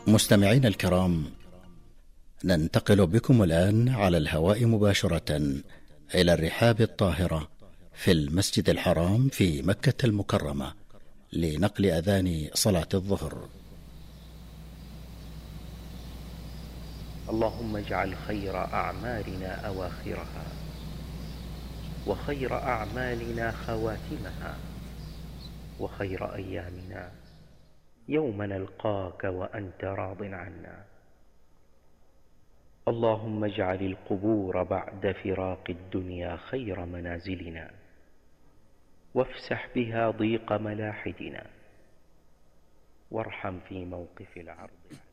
مستمعين الكرام، ننتقل بكم الآن على الهواء مباشرة إلى الرحاب الطاهرة في المسجد الحرام في مكة المكرمة لنقل أذان صلاة الظهر. اللهم اجعل خير أعمالنا أواخرها، وخير أعمالنا خواتمها، وخير أيامنا يوم نلقاك وأنت راض عنا. اللهم اجعل القبور بعد فراق الدنيا خير منازلنا، وافسح بها ضيق ملاحدنا، وارحم في موقف العرض.